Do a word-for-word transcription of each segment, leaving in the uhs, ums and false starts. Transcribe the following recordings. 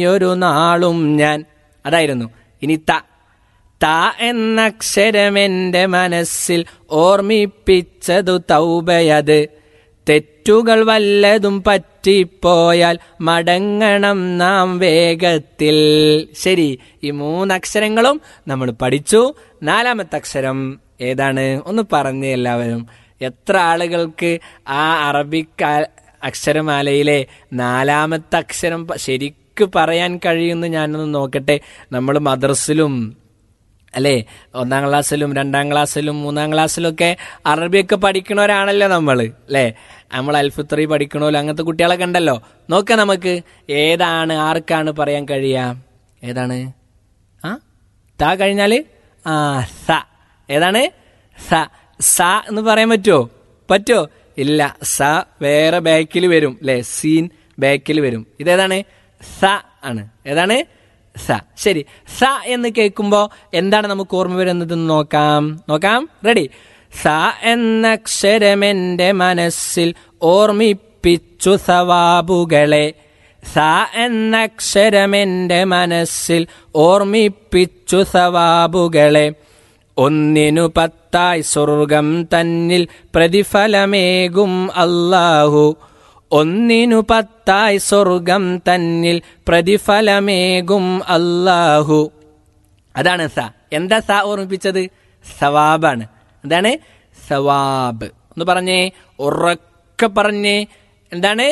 ഒരു നാളും ഞാൻ. അതായിരുന്നു. ഇനി ത ത എന്നക്ഷരമെന്റെ മനസ്സിൽ ഓർമ്മിപ്പിച്ചതു തൗബയത്. തെറ്റുകൾ വല്ലതും പറ്റിപ്പോയാൽ മടങ്ങണം നാം വേഗത്തിൽ. ശരി, ഈ മൂന്നക്ഷരങ്ങളും നമ്മൾ പഠിച്ചു. നാലാമത്തെ അക്ഷരം ഏതാണ്? ഒന്ന് പറഞ്ഞേ എല്ലാവരും. എത്ര ആളുകൾക്ക് ആ അറബിക് അക്ഷരമാലയിലെ നാലാമത്തെ അക്ഷരം ശരിക്ക് പറയാൻ കഴിയുമെന്ന് ഞാനൊന്ന് നോക്കട്ടെ. നമ്മൾ മദ്രസിലും അല്ലേ, ഒന്നാം ക്ലാസ്സിലും രണ്ടാം ക്ലാസ്സിലും മൂന്നാം ക്ലാസ്സിലും ഒക്കെ അറബിയൊക്കെ പഠിക്കണവരാണല്ലോ നമ്മൾ അല്ലേ. നമ്മൾ അൽഫിത്രി പഠിക്കണമല്ലോ, അങ്ങനത്തെ കുട്ടികളൊക്കെ ഉണ്ടല്ലോ. നോക്കാം നമുക്ക് ഏതാണ്, ആർക്കാണ് പറയാൻ കഴിയുക? ഏതാണ്? ആ ത കഴിഞ്ഞാൽ ആ സ. ഏതാണ്? സ. സ എന്ന് പറയാൻ പറ്റുമോ? പറ്റുമോ? ഇല്ല. സ വേറെ ബാക്കിൽ വരും അല്ലേ, സീൻ ബാക്കിൽ വരും. ഇതേതാണ്? സ ആണ്. ഏതാണ്? സ. ശരി, സ എന്ന് കേൾക്കുമ്പോൾ എന്താണ് നമുക്ക് ഓർമ്മ വരുന്നത് നോക്കാം. നോക്കാം. റെഡി. സ എന്നക്ഷരമെന്റെ മനസ്സിൽ ഓർമ്മിപ്പിച്ചു സവാബുകളെ. സ എന്നക്ഷരമെന്റെ മനസ്സിൽ ഓർമ്മിപ്പിച്ചു സവാബുകളെ. ഒന്നിനു പത്തായി സ്വർഗം തന്നിൽ പ്രതിഫലമേകും അല്ലാഹു. ഒന്നിനു പത്തായി സ്വർഗം തന്നിൽ പ്രതിഫലമേകും അല്ലാഹു. അതാണ് സ. എന്താ സ ഓർമ്മിപ്പിച്ചത്? സവാബാണ്. എന്താണ്? സവാബ്. ഒന്ന് പറഞ്ഞേ, ഉറക്കെ പറഞ്ഞേ. എന്താണ്?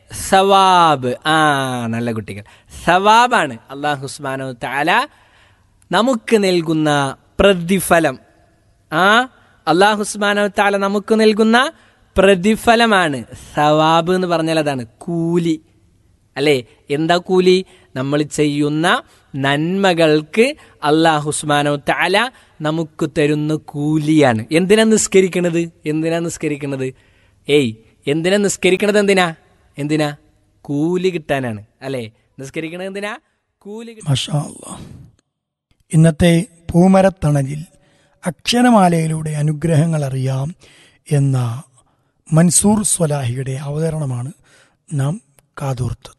സവാബ്. ആ നല്ല കുട്ടികൾ. സവാബാണ് അല്ലാഹു സുബ്ഹാനഹു തആല നമുക്ക് നൽകുന്ന പ്രതിഫലം. ആ അല്ലാഹു സുബ്ഹാനഹു തആല നമുക്ക് നൽകുന്ന പ്രതിഫലമാണ് സവാബ് എന്ന് പറഞ്ഞാൽ. അതാണ് കൂലി അല്ലേ. എന്താ കൂലി? നമ്മൾ ചെയ്യുന്ന നന്മകൾക്ക് അല്ലാഹു സുബ്ഹാനഹു തആല നമുക്ക് തരുന്ന കൂലിയാണ്. എന്തിനാ നിസ്കരിക്കണത്? എന്തിനാ നിസ്കരിക്കണത്? ഏയ് എന്തിനാ നിസ്കരിക്കണത്? എന്തിനാ എന്തിനാ കൂലി കിട്ടാനാണ് അല്ലേ. നിസ്കരിക്കണത് എന്തിനാ? കൂലി. മാഷാ അല്ലാഹ്. ഇന്നത്തെ പൂമരത്തണലിൽ അക്ഷരമാലയിലൂടെ അനുഗ്രഹങ്ങൾ അറിയാം എന്ന മൻസൂർ സ്വലാഹിയുടെ അവതരണമാണ് നാം കാതോർത്തത്.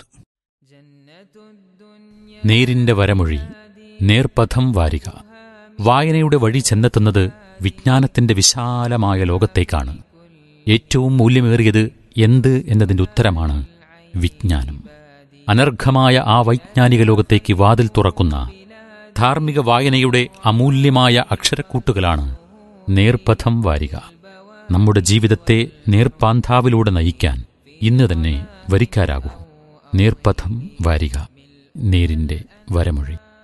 നേരിന്റെ വരമൊഴി, നേർപഥം വാരിക. വായനയുടെ വഴി ചെന്നെത്തുന്നത് വിജ്ഞാനത്തിന്റെ വിശാലമായ ലോകത്തേക്കാണ്. ഏറ്റവും മൂല്യമേറിയത് എന്ത് എന്നതിന്റെ ഉത്തരമാണ് വിജ്ഞാനം. അനർഘമായ ആ വൈജ്ഞാനിക ലോകത്തേക്ക് വാതിൽ തുറക്കുന്ന ധാർമ്മിക വായനയുടെ അമൂല്യമായ അക്ഷരക്കൂട്ടുകളാണ് നേർപഥം വാരിക. നമ്മുടെ ജീവിതത്തെ നേർപ്പാന്താവിലൂടെ നയിക്കാൻ ഇന്ന് തന്നെ വരിക്കാരാകൂ. നേർപഥം വാരിക, നേരിന്റെ വരമൊഴി.